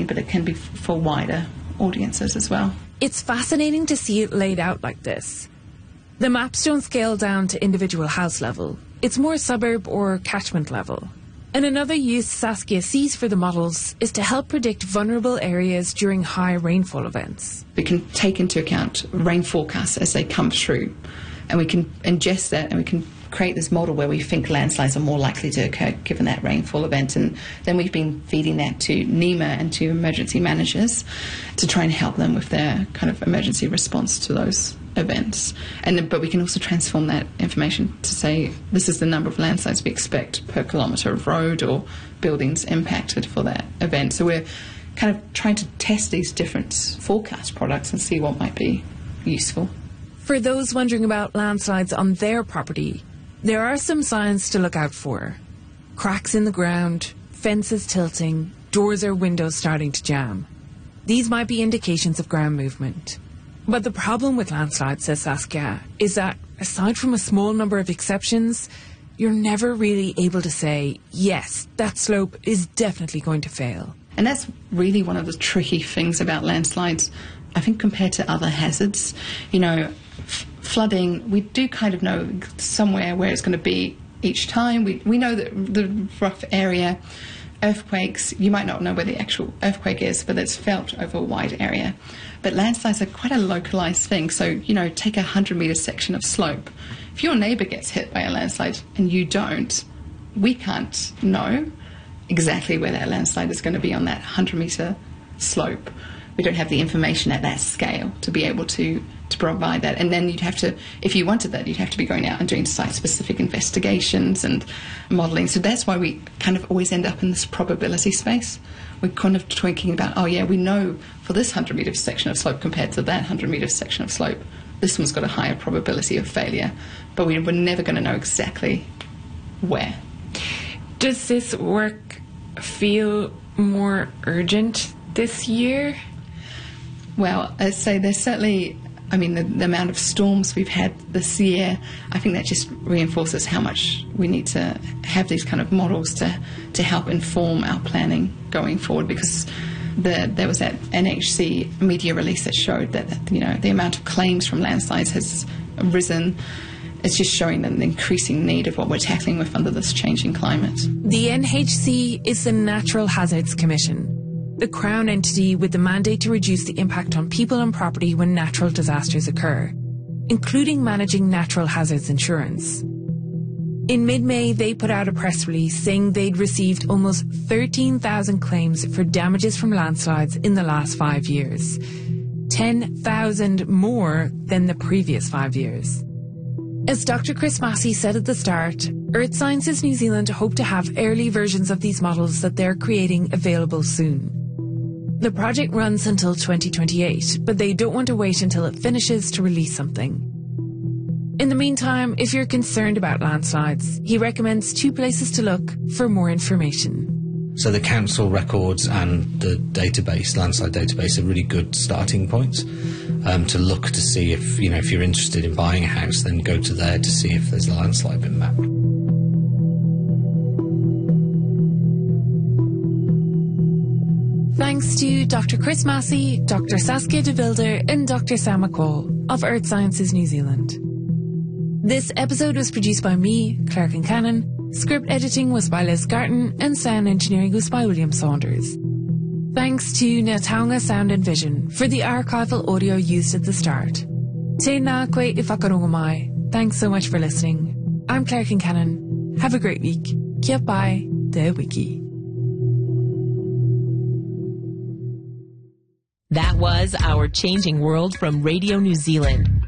but it can be for wider audiences as well. It's fascinating to see it laid out like this. The maps don't scale down to individual house level. It's more suburb or catchment level. And another use Saskia sees for the models is to help predict vulnerable areas during high rainfall events. We can take into account rain forecasts as they come through, and we can ingest that, and we can create this model where we think landslides are more likely to occur given that rainfall event. And then we've been feeding that to NEMA and to emergency managers to try and help them with their kind of emergency response to those events. But we can also transform that information to say this is the number of landslides we expect per kilometre of road or buildings impacted for that event. So we're kind of trying to test these different forecast products and see what might be useful. For those wondering about landslides on their property, there are some signs to look out for. Cracks in the ground, fences tilting, doors or windows starting to jam. These might be indications of ground movement. But the problem with landslides, says Saskia, is that aside from a small number of exceptions, you're never really able to say, yes, that slope is definitely going to fail. And that's really one of the tricky things about landslides, I think, compared to other hazards. You know, flooding, we do kind of know somewhere where it's going to be each time. We know that the rough area. Earthquakes, you might not know where the actual earthquake is, but it's felt over a wide area. But landslides are quite a localised thing. So, you know, take a 100-metre section of slope. If your neighbour gets hit by a landslide and you don't, we can't know exactly where that landslide is going to be on that 100-metre slope. We don't have the information at that scale to be able to provide that. And then you'd have to, if you wanted that, you'd have to be going out and doing site-specific investigations and modelling. So that's why we kind of always end up in this probability space. We're kind of thinking about, oh yeah, we know for this 100-metre section of slope compared to that 100-metre section of slope, this one's got a higher probability of failure. But we're never going to know exactly where. Does this work feel more urgent this year? Well, I'd say there's certainly, I mean, the amount of storms we've had this year, I think that just reinforces how much we need to have these kind of models to help inform our planning going forward, because there was that NHC media release that showed that, you know, the amount of claims from landslides has risen. It's just showing the increasing need of what we're tackling with under this changing climate. The NHC is the Natural Hazards Commission, the Crown entity with the mandate to reduce the impact on people and property when natural disasters occur, including managing natural hazards insurance. In mid-May, they put out a press release saying they'd received almost 13,000 claims for damages from landslides in the last 5 years, 10,000 more than the previous 5 years. As Dr. Chris Massey said at the start, Earth Sciences New Zealand hope to have early versions of these models that they're creating available soon. The project runs until 2028, but they don't want to wait until it finishes to release something. In the meantime, if you're concerned about landslides, he recommends 2 places to look for more information. So the council records and the database, landslide database, are really good starting points to look to see if you're interested in buying a house, then go to there to see if there's a landslide been mapped. Thanks to Dr. Chris Massey, Dr. Saskia de Vilder and Dr. Sam McCall of Earth Sciences New Zealand. This episode was produced by me, Claire Kincannon. Script editing was by Liz Garton and sound engineering was by William Saunders. Thanks to Nataunga Sound and Vision for the archival audio used at the start. Tēnā koe I whakarongo mai. Thanks so much for listening. I'm Claire Kincannon. Have a great week. Kia pai te wiki. That was Our Changing World from Radio New Zealand.